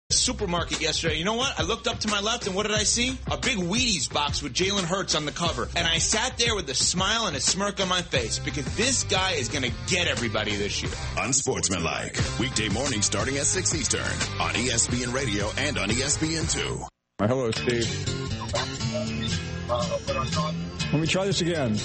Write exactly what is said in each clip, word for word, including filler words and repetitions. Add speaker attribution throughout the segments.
Speaker 1: Supermarket yesterday. You know what? I looked up to my left, and what did I see? A big Wheaties box with Jalen Hurts on the cover. And I sat there with a smile and a smirk on my face because this guy is going to get everybody this year.
Speaker 2: Unsportsmanlike. Weekday morning starting at six Eastern on E S P N Radio and on E S P N two.
Speaker 3: Hello, Steve. Let me try this again.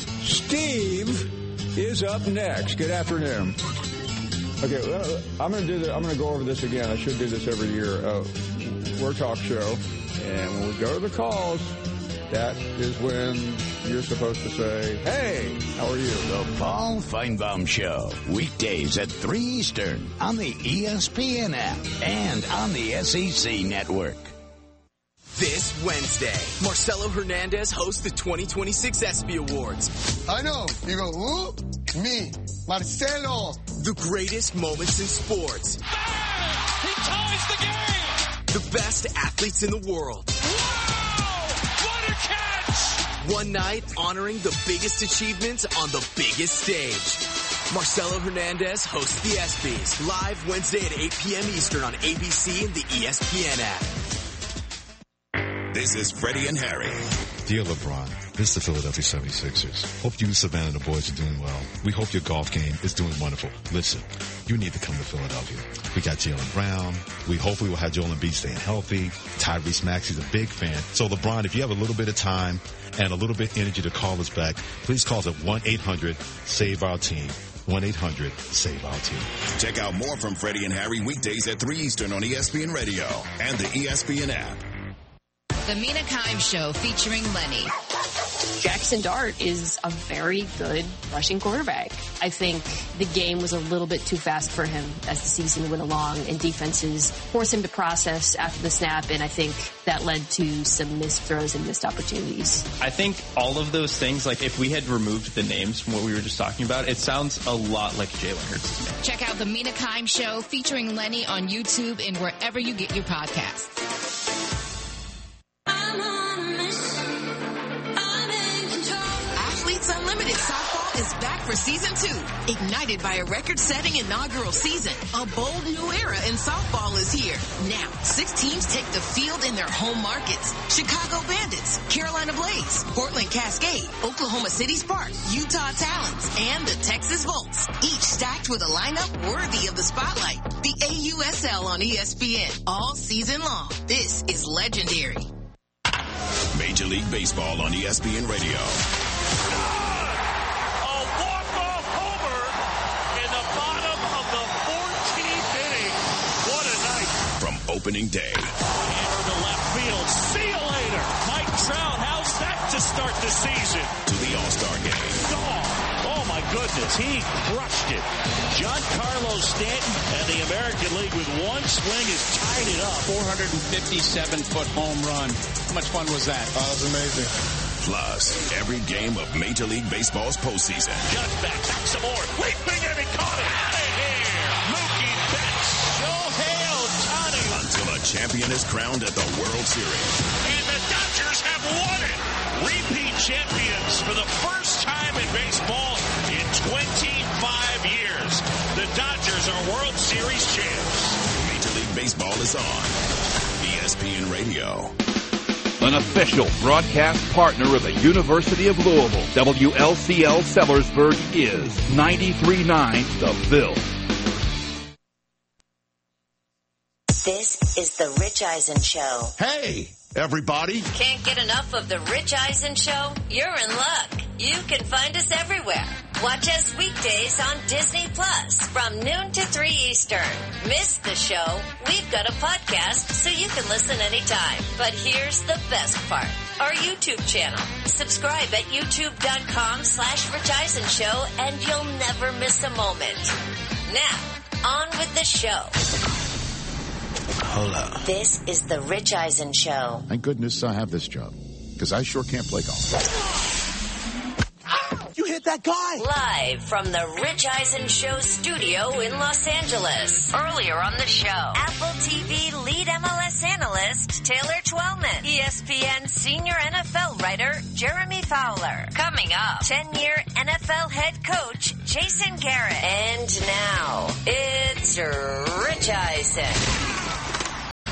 Speaker 3: Steve is up next. Good afternoon. Okay, well, I'm going to do that. I'm going to go over this again. I should do this every year. Uh, we're a talk show, and when we go to the calls, that is when you're supposed to say, "Hey, how are you?"
Speaker 4: The Paul Feinbaum Show, weekdays at three Eastern on the E S P N app and on the S E C network.
Speaker 5: This Wednesday, Marcelo Hernandez hosts the twenty twenty-six ESPY Awards.
Speaker 6: I know. You go, who? Me, Marcelo.
Speaker 5: The greatest moments in sports.
Speaker 7: Ah, he ties the game.
Speaker 5: The best athletes in the world.
Speaker 7: Wow! What a catch!
Speaker 5: One night honoring the biggest achievements on the biggest stage. Marcelo Hernandez hosts the ESPYs live Wednesday at eight p.m. Eastern on A B C and the E S P N app.
Speaker 2: This is Freddie and Harry.
Speaker 8: Dear LeBron, this is the Philadelphia seventy-sixers. Hope you and Savannah and the boys are doing well. We hope your golf game is doing wonderful. Listen, you need to come to Philadelphia. We got Jaylen Brown. We hopefully will have Joel Embiid staying healthy. Tyrese Maxey's a big fan. So LeBron, if you have a little bit of time and a little bit of energy to call us back, please call us at one eight hundred save our team. one eight hundred save our team.
Speaker 2: Check out more from Freddie and Harry weekdays at three Eastern on E S P N Radio and the E S P N app.
Speaker 9: The Mina Kimes Show featuring Lenny.
Speaker 10: Jackson Dart is a very good rushing quarterback. I think the game was a little bit too fast for him as the season went along, and defenses forced him to process after the snap, and I think that led to some missed throws and missed opportunities.
Speaker 11: I think all of those things, like if we had removed the names from what we were just talking about, it sounds a lot like Jalen Hurts' name.
Speaker 9: Check out The Mina Kimes Show featuring Lenny on YouTube and wherever you get your podcasts.
Speaker 12: Unlimited Softball is back for season two. Ignited by a record-setting inaugural season, a bold new era in softball is here. Now, six teams take the field in their home markets. Chicago Bandits, Carolina Blaze, Portland Cascade, Oklahoma City Sparks, Utah Talons, and the Texas Volts. Each stacked with a lineup worthy of the spotlight. The A U S L on E S P N all season long. This is legendary.
Speaker 2: Major League Baseball on E S P N Radio. Opening day.
Speaker 7: Hammer to left field. See you later. Mike Trout, how's that to start the season?
Speaker 2: To the All-Star game.
Speaker 7: Oh, oh my goodness. He crushed it. Giancarlo Stanton and the American League with one swing has tied it up.
Speaker 13: four hundred fifty-seven foot home run. How much fun was that?
Speaker 6: Oh, that was amazing.
Speaker 2: Plus, every game of Major League Baseball's postseason.
Speaker 7: Just back, back some more. Leaping and he caught it. Out of here. Mookie Betts. Shohei Ohtani.
Speaker 2: Until a champion is crowned at the World Series.
Speaker 7: And the Dodgers have won it. Repeat champions for the first time in baseball in twenty-five years. The Dodgers are World Series champs.
Speaker 2: Major League Baseball is on E S P N Radio.
Speaker 14: An official broadcast partner of the University of Louisville, W L C L Sellersburg is ninety-three point nine The Ville.
Speaker 15: This is The Rich Eisen Show.
Speaker 16: Hey, everybody.
Speaker 15: Can't get enough of The Rich Eisen Show? You're in luck. You can find us everywhere. Watch us weekdays on Disney Plus from noon to three Eastern. Miss the show? We've got a podcast so you can listen anytime. But here's the best part. Our YouTube channel. Subscribe at youtube.com slash Rich Eisen Show and you'll never miss a moment. Now, on with the show.
Speaker 16: Hold up.
Speaker 15: This is The Rich Eisen Show.
Speaker 16: Thank goodness I have this job, because I sure can't play golf.
Speaker 5: You hit that guy!
Speaker 15: Live from the Rich Eisen Show studio in Los Angeles. Earlier on the show, Apple T V lead M L S analyst Taylor Twellman. E S P N senior N F L writer Jeremy Fowler. Coming up, ten-year N F L head coach Jason Garrett. And now, it's Rich Eisen.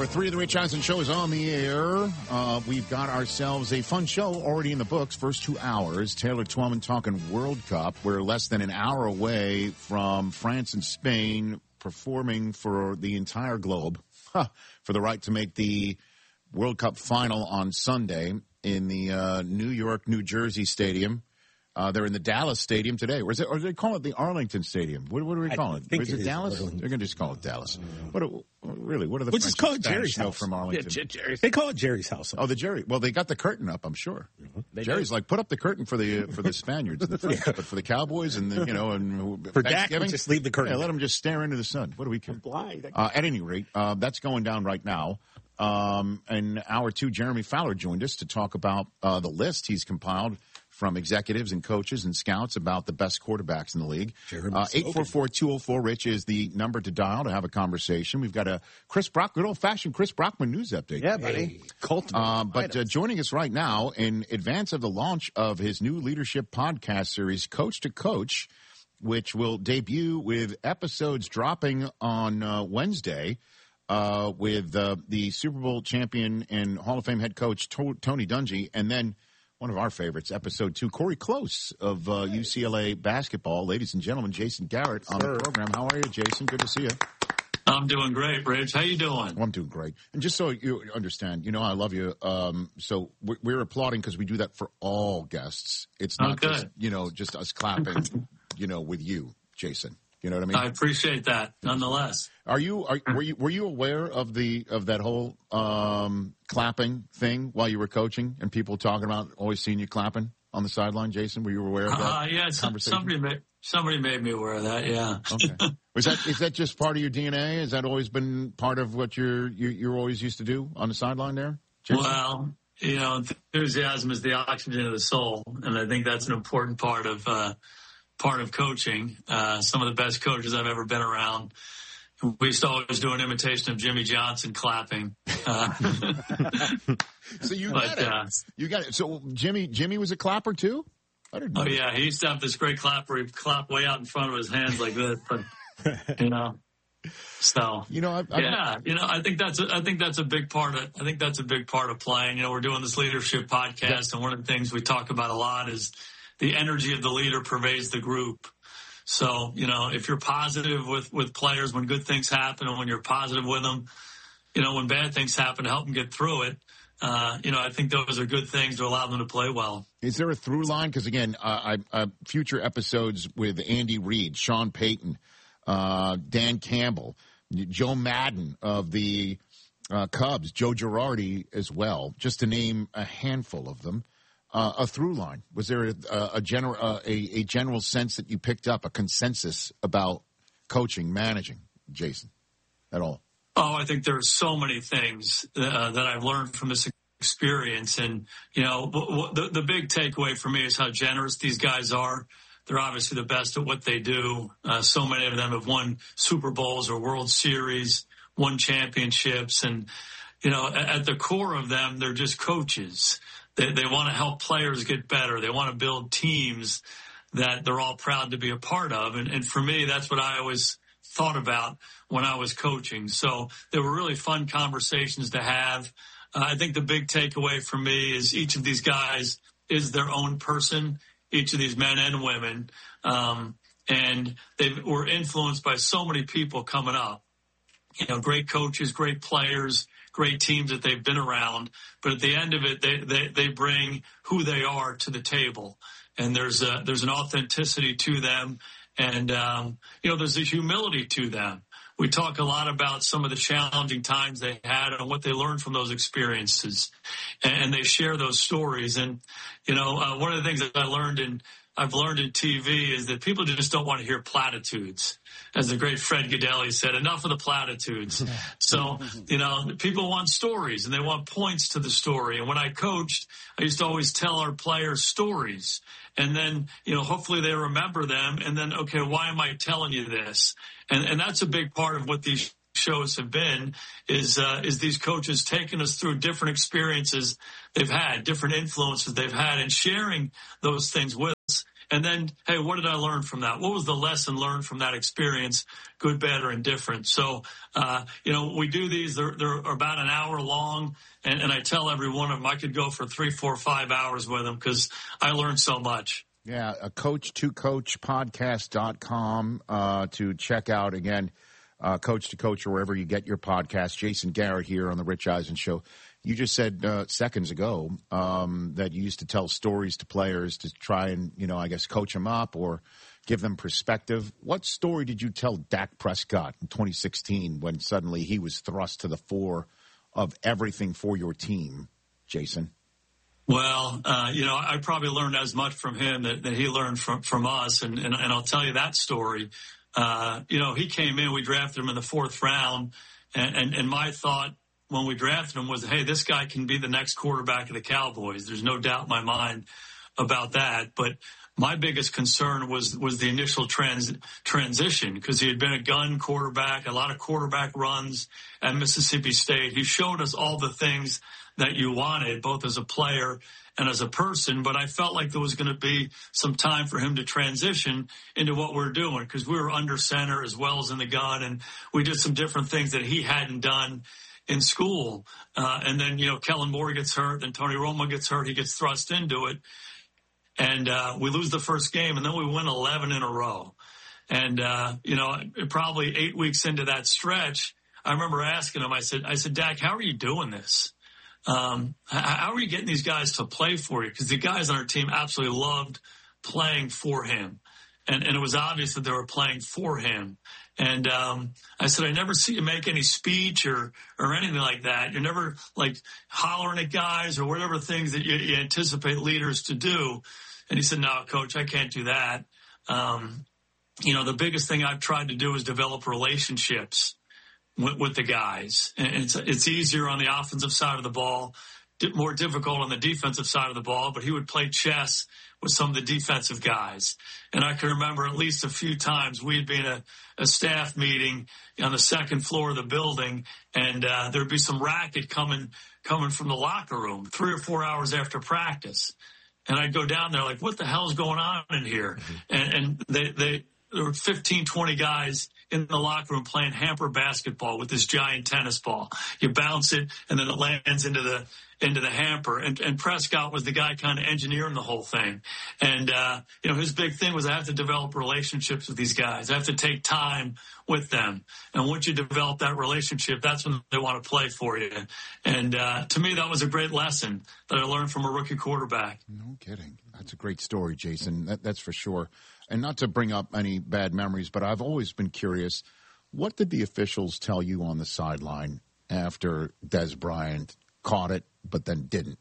Speaker 16: Number three of the Rich Eisen Show is on the air. Uh, we've got ourselves a fun show already in the books. First two hours, Taylor Twellman talking World Cup. We're less than an hour away from France and Spain performing for the entire globe huh, for the right to make the World Cup final on Sunday in the uh, New York, New Jersey Stadium. Uh, they're in the Dallas Stadium today. Or, is it, or do they call it the Arlington Stadium? What, what do we call it? Is it, it Dallas? Arlington. They're going to just call it Dallas. What? Do, really? What are the
Speaker 17: we'll
Speaker 16: French
Speaker 17: just call it Jerry's house
Speaker 16: from Arlington?
Speaker 17: Yeah, Jerry's. They call it Jerry's house.
Speaker 16: Oh, the Jerry. Well, they got the curtain up, I'm sure. Mm-hmm. Jerry's do. like, put up the curtain for the for the Spaniards, and the French, yeah. but for the Cowboys and the, you know and
Speaker 17: for Thanksgiving, Dak, just leave the curtain.
Speaker 16: Yeah, let them just stare into the sun. What do we care? Uh, at any rate, uh, that's going down right now. Um, and hour two, Jeremy Fowler joined us to talk about uh, the list he's compiled from executives and coaches and scouts about the best quarterbacks in the league. Uh, eight four four, two oh four, Rich is the number to dial to have a conversation. We've got a Chris Brock, good old-fashioned Chris Brockman news update.
Speaker 17: Yeah, buddy.
Speaker 16: Uh, but uh, joining us right now in advance of the launch of his new leadership podcast series, Coach to Coach, which will debut with episodes dropping on uh, Wednesday uh, with uh, the Super Bowl champion and Hall of Fame head coach to- Tony Dungy, and then one of our favorites, episode two, Corey Close of uh, U C L A basketball. Ladies and gentlemen, Jason Garrett on Sir. the program. How are you, Jason? Good to see you.
Speaker 18: I'm doing great, Rich. How you doing?
Speaker 16: Well, I'm doing great. And just so you understand, you know, I love you. Um, so we're, we're applauding because we do that for all guests. It's not
Speaker 18: oh,
Speaker 16: just, you know, just us clapping, you know, with you, Jason. You know what I mean?
Speaker 18: I appreciate that, nonetheless.
Speaker 16: Are you are were you were you aware of the of that whole um, clapping thing while you were coaching and people talking about always seeing you clapping on the sideline, Jason? Were you aware of that?
Speaker 18: Uh, yeah,
Speaker 16: conversation?
Speaker 18: somebody made somebody made me aware of that. Yeah.
Speaker 16: Okay. Was that is that just part of your D N A? Has that always been part of what you're you, you're always used to do on the sideline there, Jason?
Speaker 18: Well, you know, enthusiasm is the oxygen of the soul, and I think that's an important part of. Uh, part of coaching. Uh, some of the best coaches I've ever been around. We used to always do an imitation of Jimmy Johnson clapping. Uh,
Speaker 16: so you
Speaker 18: but,
Speaker 16: got it.
Speaker 18: Uh,
Speaker 16: you got it. So Jimmy, Jimmy was a clapper too? I didn't know.
Speaker 18: Oh yeah. He used to have this great clap where he'd clap way out in front of his hands like this, but you know, so,
Speaker 16: you know, I've, I've,
Speaker 18: yeah, you know, I think that's, a, I think that's a big part of, I think that's a big part of playing. You know, we're doing this leadership podcast yeah. and one of the things we talk about a lot is the energy of the leader pervades the group. So, you know, if you're positive with, with players when good things happen and when you're positive with them, you know, when bad things happen to help them get through it, uh, you know, I think those are good things to allow them to play well.
Speaker 16: Is there a through line? Because, again, uh, I, uh, future episodes with Andy Reid, Sean Payton, uh, Dan Campbell, Joe Madden of the uh, Cubs, Joe Girardi as well, just to name a handful of them. Uh, a through line? Was there a, a general uh, a, a general sense that you picked up, a consensus about coaching, managing, Jason, at all?
Speaker 18: Oh, I think there are so many things uh, that I've learned from this experience. And, you know, w- w- the, the big takeaway for me is how generous these guys are. They're obviously the best at what they do. Uh, so many of them have won Super Bowls or World Series, won championships. And, you know, at, at the core of them, they're just coaches. They, they want to help players get better. They want to build teams that they're all proud to be a part of. And, and for me, that's what I always thought about when I was coaching. So they were really fun conversations to have. Uh, I think the big takeaway for me is each of these guys is their own person, each of these men and women. Um, and they were influenced by so many people coming up. You know, great coaches, great players, great teams that they've been around, but at the end of it, they, they, they bring who they are to the table. And there's a, there's an authenticity to them. And, um, you know, there's a humility to them. We talk a lot about some of the challenging times they had and what they learned from those experiences. And, and they share those stories. And, you know, uh, one of the things that I learned in, I've learned in T V is that people just don't want to hear platitudes. As the great Fred Godelli said, enough of the platitudes. So, you know, people want stories and they want points to the story. And when I coached, I used to always tell our players stories. And then, you know, hopefully they remember them. And then, okay, why am I telling you this? And, and that's a big part of what these shows have been is, uh, is these coaches taking us through different experiences they've had, different influences they've had and sharing those things with us. And then, hey, what did I learn from that? What was the lesson learned from that experience, good, bad, or indifferent? So, uh, you know, we do these. They're, they're about an hour long. And, and I tell every one of them I could go for three, four, five hours with them because I learned so much.
Speaker 16: Yeah, a coach to coach podcast dot com uh, to check out, again, uh, Coach to Coach or wherever you get your podcast. Jason Garrett here on The Rich Eisen Show. You just said uh, seconds ago um, that you used to tell stories to players to try and, you know, I guess coach them up or give them perspective. What story did you tell Dak Prescott in twenty sixteen when suddenly he was thrust to the fore of everything for your team, Jason?
Speaker 18: Well, uh, you know, I probably learned as much from him that, that he learned from, from us. And, and, and I'll tell you that story. Uh, you know, he came in, we drafted him in the fourth round. And, and, and my thought when we drafted him was, hey, this guy can be the next quarterback of the Cowboys. There's no doubt in my mind about that. But my biggest concern was, was the initial trans, transition because he had been a gun quarterback, a lot of quarterback runs at Mississippi State. He showed us all the things that you wanted, both as a player and as a person. But I felt like there was going to be some time for him to transition into what we're doing because we were under center as well as in the gun. And we did some different things that he hadn't done in school. Uh, and then, you know, Kellen Moore gets hurt and Tony Romo gets hurt. He gets thrust into it. And uh, we lose the first game and then we win eleven in a row. And, uh, you know, probably eight weeks into that stretch, I remember asking him, I said, I said, Dak, how are you doing this? Um, how are you getting these guys to play for you? Because the guys on our team absolutely loved playing for him. And, and it was obvious that they were playing for him. And um, I said, I never see you make any speech or, or anything like that. You're never like hollering at guys or whatever things that you, you anticipate leaders to do. And he said, no, Coach, I can't do that. Um, you know, the biggest thing I've tried to do is develop relationships with, with the guys. And it's, it's easier on the offensive side of the ball, more difficult on the defensive side of the ball, but he would play chess with some of the defensive guys. And I can remember at least a few times we had been a, a staff meeting on the second floor of the building, and uh, there'd be some racket coming coming from the locker room three or four hours after practice. And I'd go down there like, what the hell's going on in here? Mm-hmm. And, and they, they, there were fifteen, twenty guys in the locker room playing hamper basketball with this giant tennis ball. You bounce it and then it lands into the, into the hamper. And, and Prescott was the guy kind of engineering the whole thing. And, uh, you know, his big thing was I have to develop relationships with these guys. I have to take time with them. And once you develop that relationship, that's when they want to play for you. And, uh, to me, that was a great lesson that I learned from a rookie quarterback.
Speaker 16: No kidding. That's a great story, Jason. That, that's for sure. And not to bring up any bad memories, but I've always been curious, what did the officials tell you on the sideline after Dez Bryant caught it but then didn't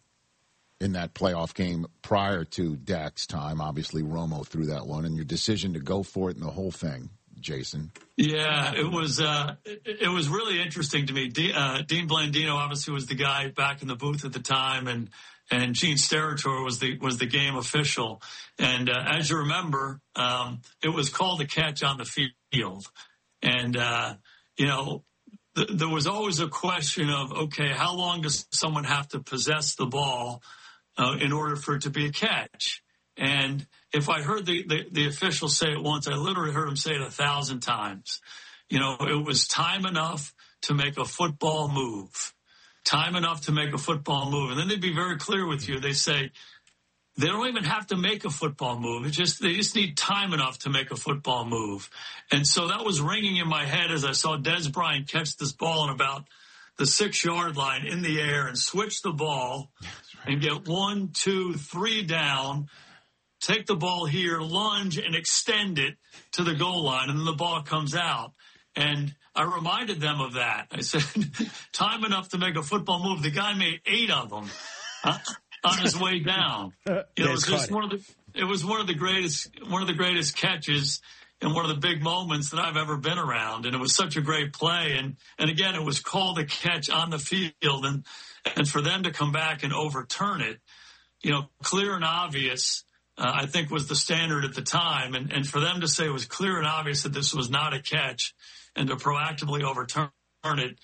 Speaker 16: in that playoff game prior to Dak's time? Obviously, Romo threw that one, and your decision to go for it and the whole thing, Jason.
Speaker 18: Yeah, it was uh, it, it was really interesting to me. De, uh, Dean Blandino obviously was the guy back in the booth at the time, and and Gene Steratore was the was the game official. And uh, as you remember, um, it was called a catch on the field, and uh, you know. There was always a question of, okay, how long does someone have to possess the ball uh, in order for it to be a catch? And if I heard the, the, the official say it once, I literally heard him say it a thousand times. You know, it was time enough to make a football move. Time enough to make a football move. And then they'd be very clear with you. They say, they don't even have to make a football move. It's just, they just need time enough to make a football move. And so that was ringing in my head as I saw Dez Bryant catch this ball in about the six yard line in the air and switch the ball right. and get one, two, three down, take the ball here, lunge and extend it to the goal line. And then the ball comes out. And I reminded them of that. I said, time enough to make a football move. The guy made eight of them. Huh? On his way down, you know, it was just one of the, it was one of the greatest, one of the greatest catches and one of the big moments that I've ever been around. And it was such a great play. And, and again, it was called a catch on the field, and, and for them to come back and overturn it, you know, clear and obvious, uh, I think was the standard at the time. And, and for them to say it was clear and obvious that this was not a catch and to proactively overturn it,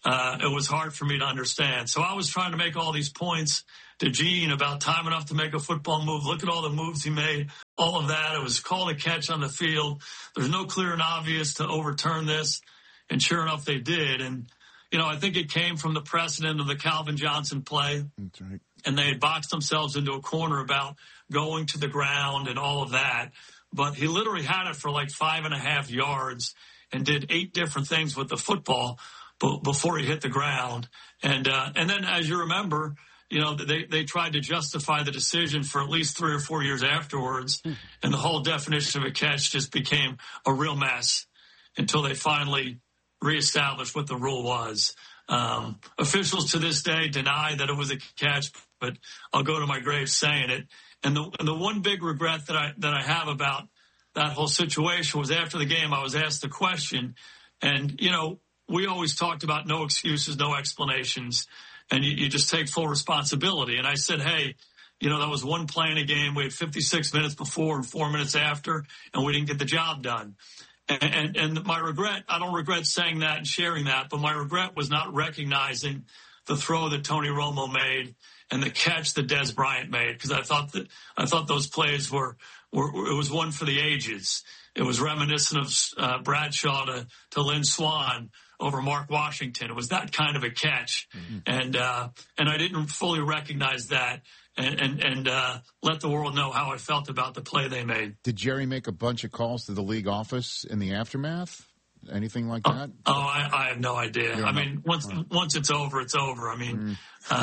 Speaker 18: uh, it was hard for me to understand. So I was trying to make all these points to Gene about time enough to make a football move. Look at all the moves he made, all of that. It was called a catch on the field. There's no clear and obvious to overturn this. And sure enough, they did. And, you know, I think it came from the precedent of the Calvin Johnson play.
Speaker 16: That's right.
Speaker 18: And they had boxed themselves into a corner about going to the ground and all of that. But he literally had it for like five and a half yards and did eight different things with the football b- before he hit the ground. And, uh, and then as you remember, you know, they, they tried to justify the decision for at least three or four years afterwards. Mm. And the whole definition of a catch just became a real mess until they finally reestablished what the rule was. Um, officials to this day deny that it was a catch, but I'll go to my grave saying it. And the, and the one big regret that I, that I have about that whole situation was after the game, I was asked the question, and, you know, we always talked about no excuses, no explanations, and you, you just take full responsibility. And I said, hey, you know, that was one play in a game. We had fifty-six minutes before and four minutes after, and we didn't get the job done. And, and, and my regret, I don't regret saying that and sharing that, but my regret was not recognizing the throw that Tony Romo made and the catch that Dez Bryant made, because I thought that I thought those plays were, were it was one for the ages. It was reminiscent of uh, Bradshaw to, to Lynn Swann over Mark Washington. It was that kind of a catch, mm-hmm. and uh, and I didn't fully recognize that. And and, and uh, let the world know how I felt about the play they made.
Speaker 16: Did Jerry make a bunch of calls to the league office in the aftermath? Anything like that?
Speaker 18: Oh, oh I, I have no idea. I mean, once right. once it's over, it's over. I mean,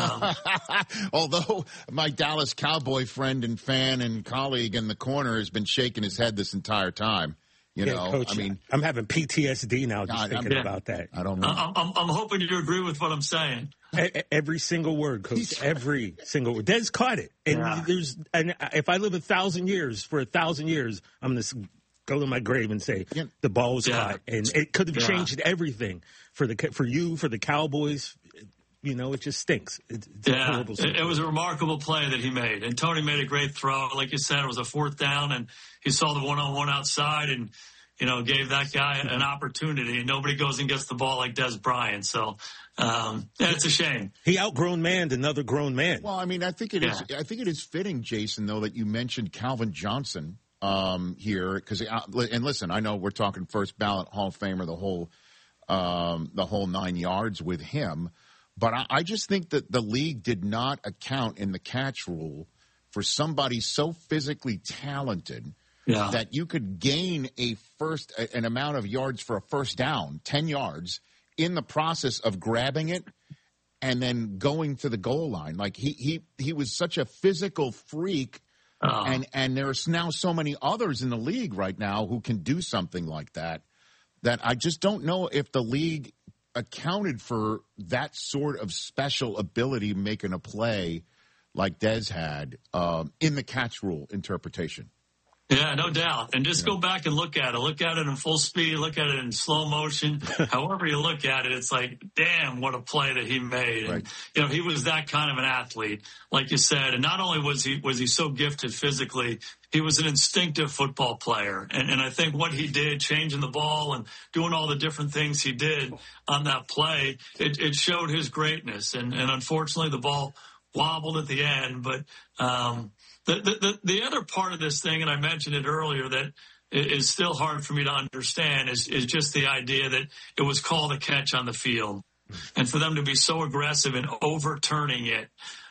Speaker 18: mm.
Speaker 16: um, although my Dallas Cowboy friend and fan and colleague in the corner has been shaking his head this entire time. You
Speaker 17: yeah,
Speaker 16: know,
Speaker 17: Coach,
Speaker 16: I mean,
Speaker 17: I'm having P T S D now just
Speaker 16: God,
Speaker 17: thinking
Speaker 16: I'm,
Speaker 17: about that.
Speaker 16: I don't know.
Speaker 18: I'm, I'm, I'm hoping you agree with what I'm saying.
Speaker 17: Every single word, Coach. Every single word. Des caught it. And
Speaker 18: yeah.
Speaker 17: there's, and if I live a thousand years, for a thousand years, I'm going to go to my grave and say yeah. the ball was
Speaker 18: yeah.
Speaker 17: caught, and it could have
Speaker 18: yeah.
Speaker 17: changed everything for the for you, for the Cowboys. You know, it just stinks. It's, it's
Speaker 18: yeah,
Speaker 17: a
Speaker 18: it, it was a remarkable play that he made, and Tony made a great throw. Like you said, it was a fourth down, and he saw the one-on-one outside, and you know, gave that guy an opportunity, and nobody goes and gets the ball like Dez Bryant. So, um, yeah, it's a shame.
Speaker 17: He outgrown manned another grown man.
Speaker 16: Well, I mean, I think it yeah. is. I think it is fitting, Jason, though, that you mentioned Calvin Johnson um, here, because and listen, I know we're talking first ballot Hall of Famer, the whole um, the whole nine yards with him, but I, I just think that the league did not account in the catch rule for somebody so physically talented.
Speaker 18: Yeah.
Speaker 16: That you could gain a first an amount of yards for a first down, ten yards, in the process of grabbing it and then going to the goal line. Like he he he was such a physical freak, oh. and and there's now so many others in the league right now who can do something like that. That I just don't know if the league accounted for that sort of special ability making a play like Dez had um, in the catch rule interpretation.
Speaker 18: Yeah, no doubt. And just yeah. go back and look at it. Look at it in full speed. Look at it in slow motion. However you look at it, it's like, damn, what a play that he made.
Speaker 16: Right.
Speaker 18: And, you know, he was that kind of an athlete, like you said. And not only was he was he so gifted physically, he was an instinctive football player. And, and I think what he did, changing the ball and doing all the different things he did on that play, it, it showed his greatness. And, and unfortunately, the ball wobbled at the end. But um The, the the other part of this thing, and I mentioned it earlier, that is still hard for me to understand is, is just the idea that it was called a catch on the field. And for them to be so aggressive in overturning it,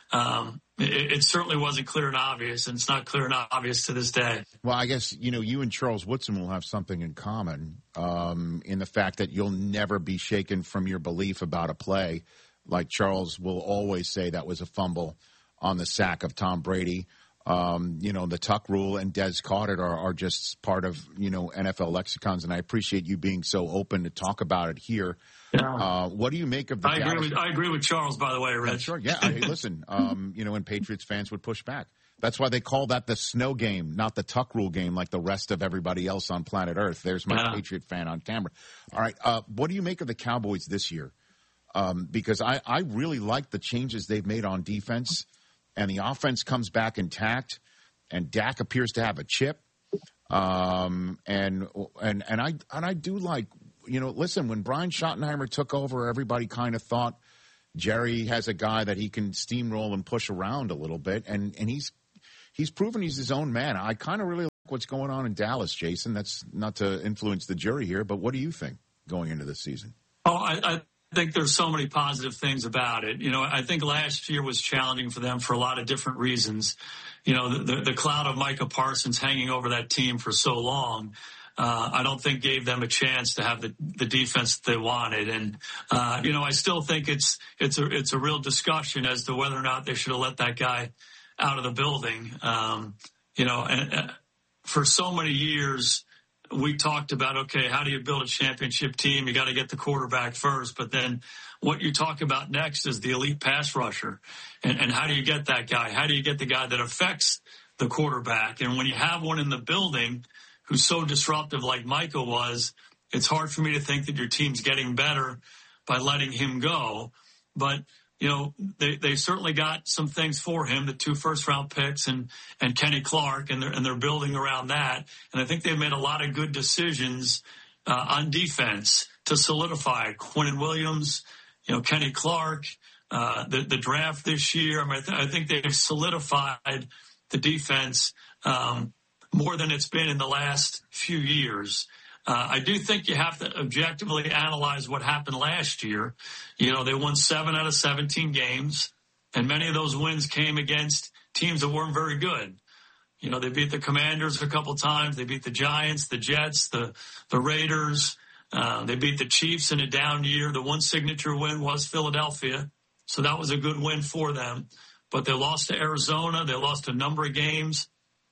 Speaker 18: um, it, it certainly wasn't clear and obvious, and it's not clear and obvious to this day.
Speaker 16: Well, I guess, you know, you and Charles Woodson will have something in common um, in the fact that you'll never be shaken from your belief about a play. Like Charles will always say that was a fumble on the sack of Tom Brady. Um, you know, the tuck rule and Dez caught it are, are just part of, you know, N F L lexicons, and I appreciate you being so open to talk about it here.
Speaker 18: Yeah.
Speaker 16: Uh, what do you make of the
Speaker 18: I agree, with, I agree with Charles, by the way, Rich.
Speaker 16: Yeah, sure. Yeah, I mean, listen, um, you know, and Patriots fans would push back. That's why they call that the snow game, not the tuck rule game like the rest of everybody else on planet Earth. There's my yeah. Patriot fan on camera. All right, uh, what do you make of the Cowboys this year? Um, because I, I really like the changes they've made on defense. And the offense comes back intact, and Dak appears to have a chip. Um, and and and I and I do like you know, listen, when Brian Schottenheimer took over, everybody kind of thought Jerry has a guy that he can steamroll and push around a little bit, and, and he's he's proven he's his own man. I kind of really like what's going on in Dallas, Jason. That's not to influence the jury here, but what do you think going into this season?
Speaker 18: Oh, I, I think there's so many positive things about it. You know, I think last year was challenging for them for a lot of different reasons. You know, the, the, the cloud of Micah Parsons hanging over that team for so long, uh, I don't think gave them a chance to have the, the defense that they wanted. And, uh, you know, I still think it's, it's a, it's a real discussion as to whether or not they should have let that guy out of the building. Um, you know, and uh, for so many years, we talked about, okay, how do you build a championship team? You got to get the quarterback first, but then what you talk about next is the elite pass rusher. And, and how do you get that guy? How do you get the guy that affects the quarterback? And when you have one in the building who's so disruptive like Micah was, it's hard for me to think that your team's getting better by letting him go. But you know, they, they certainly got some things for him, the two first round picks and, and Kenny Clark, and they're, and they're building around that. And I think they've made a lot of good decisions, uh, on defense to solidify Quinnen Williams, you know, Kenny Clark, uh, the, the draft this year. I mean, I, th- I think they've solidified the defense, um, more than it's been in the last few years. Uh, I do think you have to objectively analyze what happened last year. You know, they won seven out of seventeen games, and many of those wins came against teams that weren't very good. You know, they beat the Commanders a couple times. They beat the Giants, the Jets, the, the Raiders. Uh, they beat the Chiefs in a down year. The one signature win was Philadelphia, so that was a good win for them. But they lost to Arizona. They lost a number of games,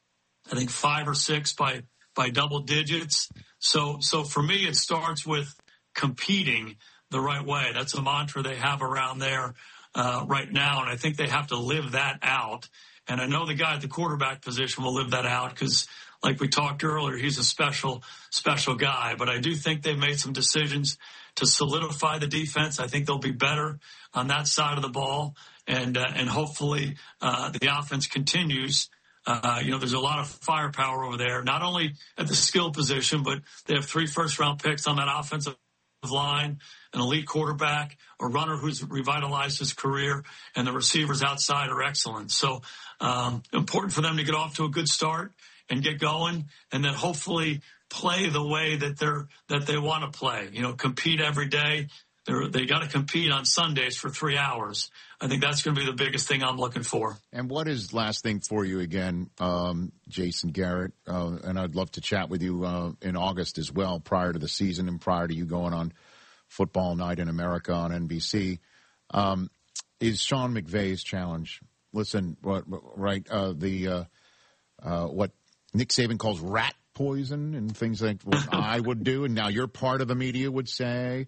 Speaker 18: I think five or six by by double digits. So, so for me, it starts with competing the right way. That's a mantra they have around there uh, right now, and I think they have to live that out. And I know the guy at the quarterback position will live that out because, like we talked earlier, he's a special, special guy. But I do think they've made some decisions to solidify the defense. I think they'll be better on that side of the ball, and uh, and hopefully uh, the offense continues. Uh, you know, there's a lot of firepower over there, not only at the skill position, but they have three first-round picks on that offensive line, an elite quarterback, a runner who's revitalized his career, and the receivers outside are excellent. So um, important for them to get off to a good start and get going, and then hopefully play the way that they're that they want to play. You know, compete every day. They're, they got to compete on Sundays for three hours. I think that's going to be the biggest thing I'm looking for.
Speaker 16: And what is last thing for you again, um, Jason Garrett? Uh, and I'd love to chat with you uh, in August as well, prior to the season and prior to you going on Football Night in America on N B C. Um, is Sean McVay's challenge? Listen, what, right? Uh, the uh, uh, what Nick Saban calls rat poison and things like what I would do, and now you're part of the media would say.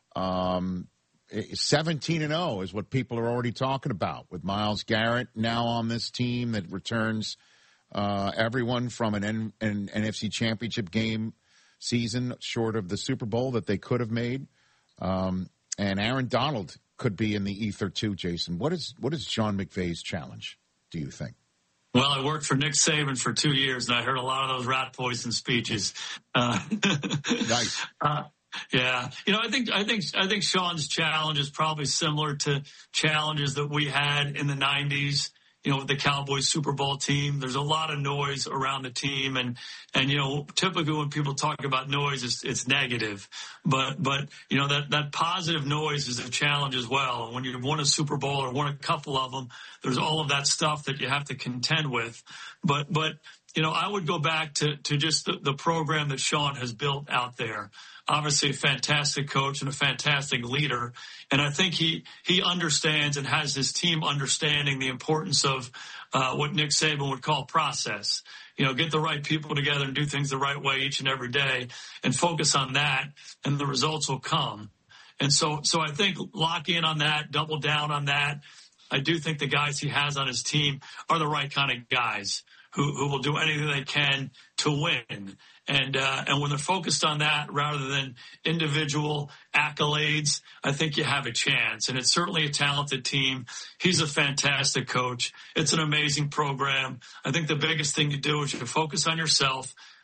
Speaker 16: Um, seventeen and oh is what people are already talking about with Myles Garrett now on this team that returns uh, everyone from an, N- an N F C Championship game season short of the Super Bowl that they could have made. Um, and Aaron Donald could be in the ether too, Jason. What is what is Sean McVay's challenge, do you think?
Speaker 18: Well, I worked for Nick Saban for two years, and I heard a lot of those rat poison speeches. Uh,
Speaker 16: nice.
Speaker 18: Uh, Yeah, you know, I think I think I think Sean's challenge is probably similar to challenges that we had in the nineties. You know, with the Cowboys Super Bowl team, there's a lot of noise around the team, and and you know, typically when people talk about noise, it's, it's negative, but but you know that that positive noise is a challenge as well. And when you've won a Super Bowl or won a couple of them, there's all of that stuff that you have to contend with. But but you know, I would go back to to just the, the program that Sean has built out there. Obviously a fantastic coach and a fantastic leader. And I think he, he understands and has his team understanding the importance of uh, what Nick Saban would call process. You know, get the right people together and do things the right way each and every day and focus on that, and the results will come. And so, so I think lock in on that, double down on that. I do think the guys he has on his team are the right kind of guys who, who will do anything they can to win. And, uh, and when they're focused on that rather than individual accolades, I think you have a chance. And it's certainly a talented team. He's a fantastic coach. It's an amazing program. I think the biggest thing to do is you focus on yourself,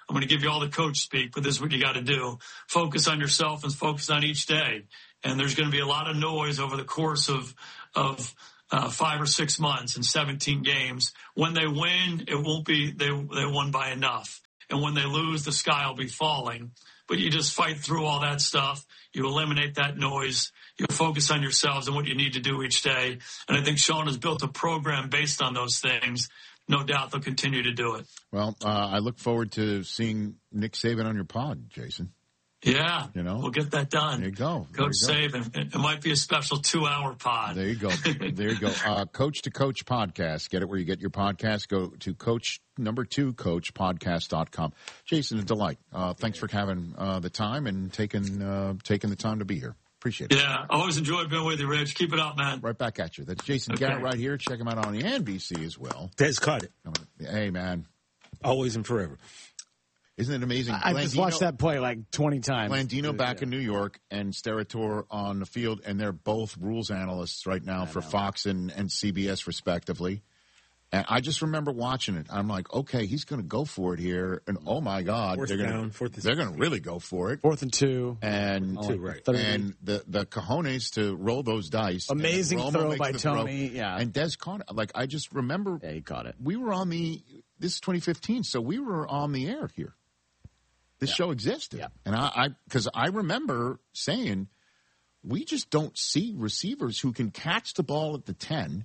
Speaker 18: I'm going to give you all the coach speak, but this is what you got to do. Focus on yourself and focus on each day. And there's going to be a lot of noise over the course of, of, uh, five or six months and seventeen games. When they win, it won't be, they, they won by enough. And when they lose, the sky will be falling. But you just fight through all that stuff. You eliminate that noise. You focus on yourselves and what you need to do each day. And I think Sean has built a program based on those things. No doubt they'll continue to do it.
Speaker 16: Well, uh, I look forward to seeing Nick Saban on your pod, Jason.
Speaker 18: Yeah,
Speaker 16: you know,
Speaker 18: we'll get that done.
Speaker 16: There you go.
Speaker 18: Coach Saban. It, it might be a special two-hour pod.
Speaker 16: There you go. There you go. Uh, Coach to Coach podcast. Get it where you get your podcast. Go to Coach number two Coach podcast dot com. Jason, a delight. Uh, thanks for having uh, the time and taking uh, taking the time to be here. Appreciate it.
Speaker 18: Yeah, always enjoyed being with you, Rich. Keep it up, man.
Speaker 16: Right back at you. That's Jason okay. Garrett right here. Check him out on the N B C as well.
Speaker 17: Des caught it.
Speaker 16: Hey, man.
Speaker 17: Always and forever.
Speaker 16: Isn't it amazing?
Speaker 19: I Blandino, just watched that play like twenty times.
Speaker 16: Blandino back yeah. in New York and Steratore on the field, and they're both rules analysts right now I for know. Fox and, and C B S, respectively. And I just remember watching it. I'm like, okay, he's going to go for it here. And, oh, my God.
Speaker 17: Fourth
Speaker 16: they're
Speaker 17: down,
Speaker 16: gonna,
Speaker 17: fourth
Speaker 16: They're going to really go for it.
Speaker 19: Fourth and two.
Speaker 16: And,
Speaker 19: oh,
Speaker 17: two, right.
Speaker 16: and the, the cojones to roll those dice.
Speaker 19: Amazing throw by Tony.
Speaker 16: Throw.
Speaker 19: Yeah.
Speaker 16: And Des caught it. Like, I just remember.
Speaker 19: Yeah, he caught it.
Speaker 16: We were on the – this is twenty fifteen, so we were on the air here. This yeah. show existed.
Speaker 19: Yeah.
Speaker 16: And I, because I, I remember saying, we just don't see receivers who can catch the ball at the ten,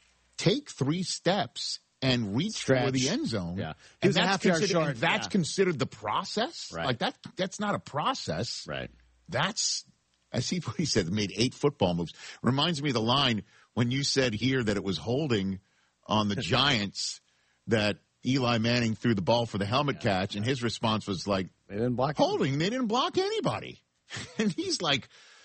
Speaker 16: take three steps, and reach
Speaker 19: Stretch.
Speaker 16: for the end zone.
Speaker 19: Yeah.
Speaker 16: And
Speaker 19: was a
Speaker 16: that's,
Speaker 19: half yard
Speaker 16: considered,
Speaker 19: short.
Speaker 16: that's
Speaker 19: yeah.
Speaker 16: considered the process.
Speaker 19: Right.
Speaker 16: Like that, that's not a process.
Speaker 19: Right.
Speaker 16: That's, I see what he said, made eight football moves. Reminds me of the line when you said here that it was holding on the Giants that Eli Manning threw the ball for the helmet yeah. catch, and his response was like,
Speaker 19: they didn't block
Speaker 16: holding. They didn't block anybody. And he's like,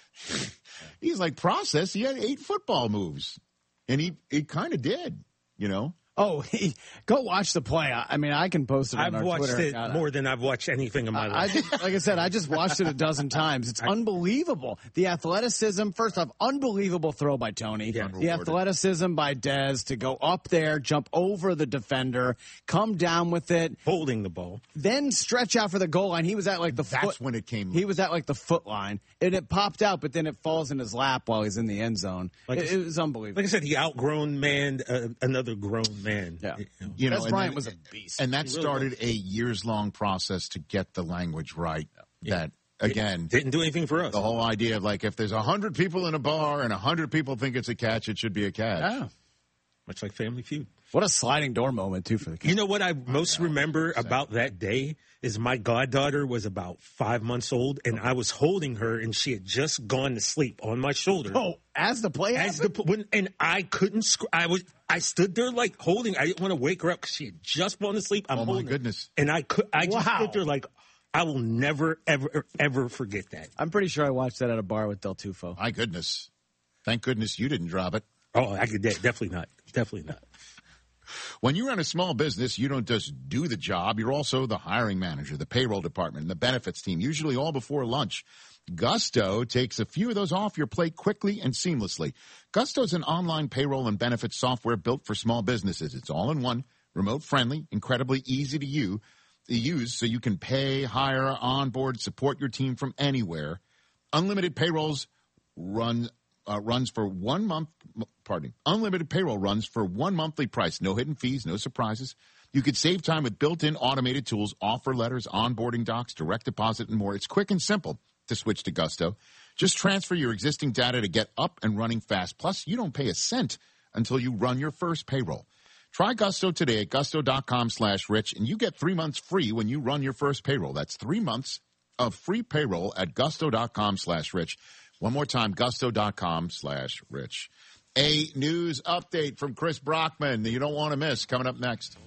Speaker 16: he's like, process. He had eight football moves, and he, he kind of did, you know.
Speaker 19: Oh, he, go watch the play. I, I mean, I can post it on
Speaker 17: I've
Speaker 19: our
Speaker 17: watched
Speaker 19: Twitter.
Speaker 17: it
Speaker 19: God,
Speaker 17: more than I've watched anything in my
Speaker 19: I,
Speaker 17: life.
Speaker 19: I just, like I said, I just watched it a dozen times. It's unbelievable. The athleticism, first off, unbelievable throw by Tony.
Speaker 17: Yeah.
Speaker 19: The athleticism by Dez to go up there, jump over the defender, come down with it.
Speaker 17: Holding the ball.
Speaker 19: Then stretch out for the goal line. He was at like the
Speaker 16: That's
Speaker 19: foot.
Speaker 16: when it came.
Speaker 19: He was at like the foot line. And it popped out, but then it falls in his lap while he's in the end zone. Like it, it was unbelievable.
Speaker 17: Like I said, he outgrown man, uh, another grown man.
Speaker 19: Yeah.
Speaker 16: You know,
Speaker 19: Des Bryant was a beast.
Speaker 16: And that
Speaker 17: He really
Speaker 16: started
Speaker 17: was.
Speaker 16: a years-long process to get the language right.
Speaker 17: Yeah.
Speaker 16: That, again,
Speaker 17: didn't do anything for us.
Speaker 16: The whole idea of, like, if there's one hundred people in a bar and one hundred people think it's a catch, it should be a catch.
Speaker 19: Yeah.
Speaker 17: Much like Family Feud.
Speaker 19: What a sliding door moment, too, for the kids.
Speaker 17: You know what I most remember about that day is my goddaughter was about five months old, and I was holding her, and she had just gone to sleep on my shoulder.
Speaker 19: Oh, as the play
Speaker 17: as
Speaker 19: happened?
Speaker 17: the when, and I couldn't. Sc- I was. I stood there like holding. I didn't want to wake her up because she had just gone to sleep. I'm
Speaker 16: oh, my
Speaker 17: holding
Speaker 16: goodness.
Speaker 17: Her. And I could. I just
Speaker 19: Wow.
Speaker 17: stood there like I will never, ever, ever forget that.
Speaker 19: I'm pretty sure I watched that at a bar with Del Tufo.
Speaker 16: My goodness. Thank goodness you didn't drop it.
Speaker 17: Oh, I could. Definitely not. Definitely not.
Speaker 16: When you run a small business, you don't just do the job. You're also the hiring manager, the payroll department, and the benefits team, usually all before lunch. Gusto takes a few of those off your plate quickly and seamlessly. Gusto is an online payroll and benefits software built for small businesses. It's all in one, remote friendly, incredibly easy to you, use so you can pay, hire, onboard, support your team from anywhere. Unlimited payrolls run Uh, runs for one month, pardon me, unlimited payroll runs for one monthly price. No hidden fees, no surprises. You could save time with built-in automated tools, offer letters, onboarding docs, direct deposit, and more. It's quick and simple to switch to Gusto. Just transfer your existing data to get up and running fast. Plus, you don't pay a cent until you run your first payroll. Try Gusto today at gusto.com slash rich, and you get three months free when you run your first payroll. That's three months of free payroll at gusto.com slash rich. One more time, gusto.com slash rich. A news update from Chris Brockman that you don't want to miss coming up next.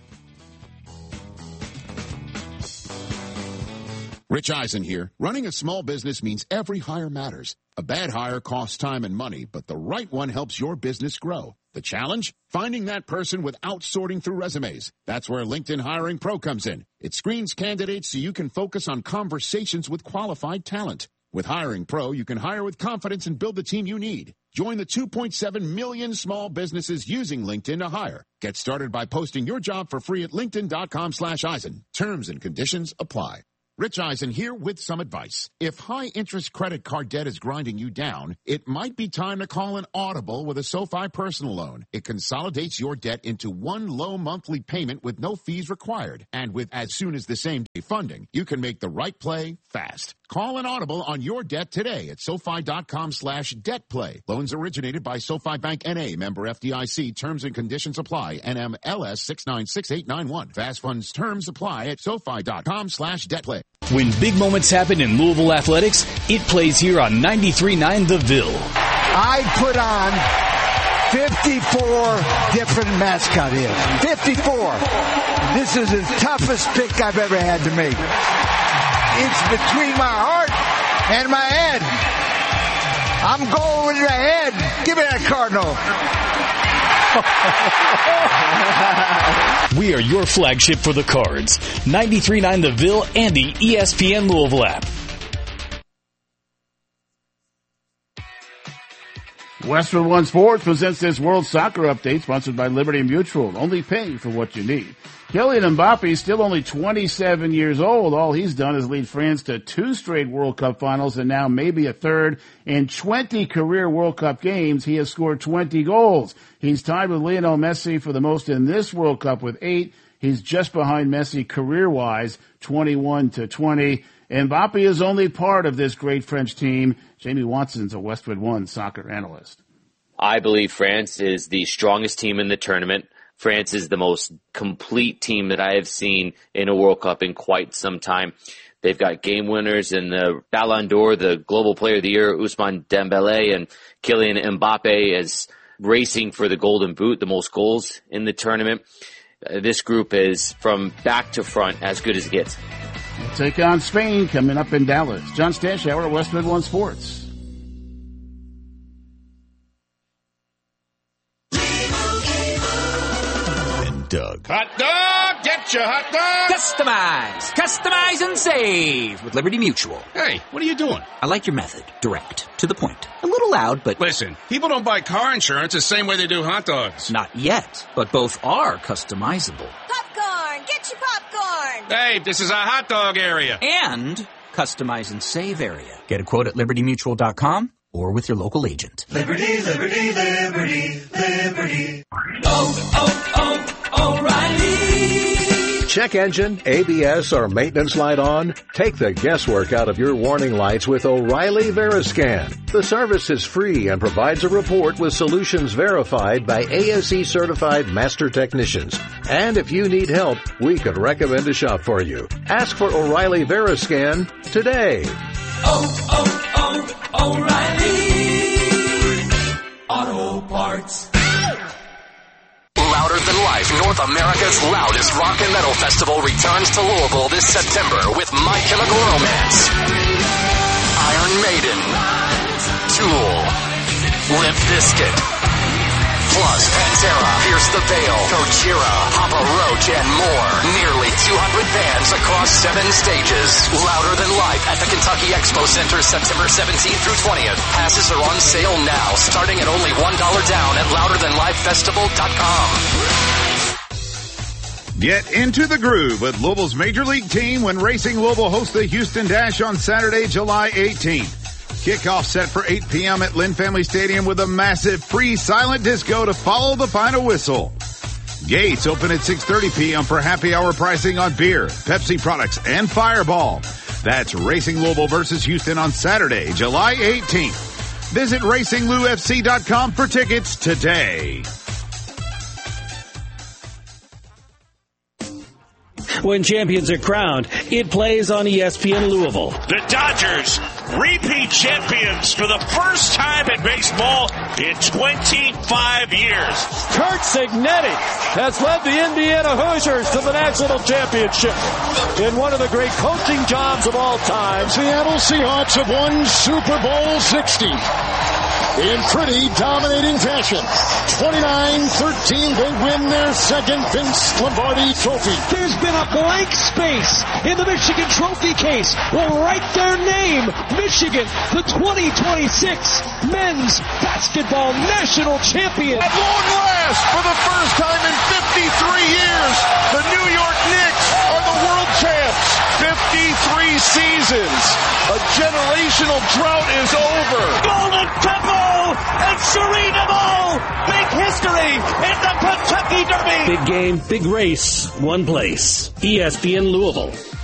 Speaker 16: Rich Eisen here. Running a small business means every hire matters. A bad hire costs time and money, but the right one helps your business grow. The challenge? Finding that person without sorting through resumes. That's where LinkedIn Hiring Pro comes in. It screens candidates so you can focus on conversations with qualified talent. With Hiring Pro, you can hire with confidence and build the team you need. Join the two point seven million small businesses using LinkedIn to hire. Get started by posting your job for free at linkedin.com slash Eisen. Terms and conditions apply. Rich Eisen here with some advice. If high-interest credit card debt is grinding you down, it might be time to call an Audible with a SoFi personal loan. It consolidates your debt into one low monthly payment with no fees required. And with as soon as the same day funding, you can make the right play fast. Call an Audible on your debt today at SoFi.com slash debt play. Loans originated by SoFi Bank N A, member F D I C. Terms and conditions apply. N M L S six nine six eight nine one. Fast funds terms apply at SoFi.com slash debt play.
Speaker 20: When big moments happen in Louisville athletics, it plays here on ninety-three point nine The Ville.
Speaker 21: I put on fifty-four different mascot hits. fifty-four. This is the toughest pick I've ever had to make. It's between my heart and my head. I'm going with the head. Give me that Cardinal.
Speaker 20: We are your flagship for the Cards. ninety-three point nine The Ville and the E S P N Louisville app.
Speaker 22: Westwood One Sports presents this World Soccer Update, sponsored by Liberty Mutual. Only pay for what you need. Kylian Mbappe is still only twenty-seven years old. All he's done is lead France to two straight World Cup finals and now maybe a third. In twenty career World Cup games, he has scored twenty goals. He's tied with Lionel Messi for the most in this World Cup with eight. He's just behind Messi career-wise, twenty-one to twenty. Mbappe is only part of this great French team. Jamie Watson's a Westwood One soccer analyst.
Speaker 23: I believe France is the strongest team in the tournament. France is the most complete team that I have seen in a World Cup in quite some time. They've got game winners in the Ballon d'Or, the Global Player of the Year, Ousmane Dembélé, and Kylian Mbappe is racing for the Golden Boot, the most goals in the tournament. Uh, this group is, from back to front, as good as it gets.
Speaker 22: We'll take on Spain coming up in Dallas. John Stanshauer, Westwood One Sports.
Speaker 16: Doug.
Speaker 24: Hot dog! Get your hot dog!
Speaker 25: Customize! Customize and save with Liberty Mutual.
Speaker 24: Hey, what are you doing?
Speaker 25: I like your method. Direct. To the point. A little loud, but...
Speaker 24: Listen, people don't buy car insurance the same way they do hot dogs.
Speaker 25: Not yet, but both are customizable.
Speaker 15: Popcorn! Get your popcorn!
Speaker 24: Hey, this is a hot dog area.
Speaker 25: And customize and save area. Get a quote at liberty mutual dot com or with your local agent.
Speaker 26: Liberty, liberty, liberty, liberty. Oh, oh, oh. O'Reilly.
Speaker 27: Check engine, A B S, or maintenance light on? Take the guesswork out of your warning lights with O'Reilly Veriscan. The service is free and provides a report with solutions verified by A S E certified master technicians. And if you need help, we could recommend a shop for you. Ask for O'Reilly Veriscan today.
Speaker 26: Oh, oh, oh, O'Reilly Auto Parts.
Speaker 5: Louder Than Life, North America's loudest rock and metal festival, returns to Louisville this September with My Chemical Romance, Iron Maiden, Tool, Limp Bizkit, plus Pantera, Pierce the Veil, Gojira, Papa Roach, and more. Nearly two hundred bands across seven stages. Louder Than Life at the Kentucky Expo Center, September seventeenth through twentieth. Passes are on sale now, starting at only one dollar down at louder than life festival dot com.
Speaker 28: Get into the groove with Louisville's Major League team when Racing Louisville hosts the Houston Dash on Saturday, July eighteenth. Kickoff set for eight p.m. at Lynn Family Stadium with a massive free silent disco to follow the final whistle. Gates open at six thirty p.m. for happy hour pricing on beer, Pepsi products, and Fireball. That's Racing Louisville versus Houston on Saturday, July eighteenth. Visit racing lou f c dot com for tickets today.
Speaker 29: When champions are crowned, it plays on E S P N Louisville.
Speaker 7: The Dodgers, repeat champions for the first time in baseball in twenty-five years.
Speaker 30: Kurt Cignetti has led the Indiana Hoosiers to the national championship in one of the great coaching jobs of all time.
Speaker 31: Seattle Seahawks have won Super Bowl sixty.
Speaker 1: in pretty dominating fashion. twenty-nine thirteen, they win their second Vince Lombardi trophy.
Speaker 30: There's been a blank space in the Michigan Trophy case. We'll write their name, Michigan, the twenty twenty-six Men's Basketball National Champion.
Speaker 3: At long last, for the first time in fifty-three years, the New York Knicks are the world champs. fifty-three seasons. A generational drought is over.
Speaker 30: Golden Temple and Serena Ball. Big history in the Kentucky Derby.
Speaker 29: Big game, big race, one place. E S P N Louisville.